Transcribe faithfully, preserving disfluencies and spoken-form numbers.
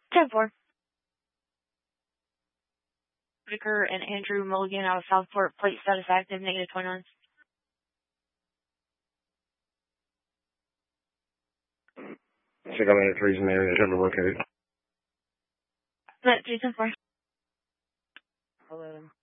ten four. Vicar and Andrew Mulligan out of Southport, plate status active, negative twenty-nine. Check out that trees in the area that ever located. That Jason four. eleven.